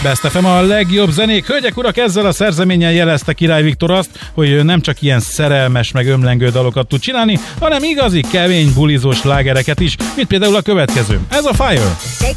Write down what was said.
Best FM a legjobb zenék. Hölgyek, urak, ezzel a szerzeménnyel jelezte Király Viktor azt, hogy ő nem csak ilyen szerelmes meg ömlengő dalokat tud csinálni, hanem igazi, kemény, bulizós slágereket is, mint például a következő. Ez a Fire!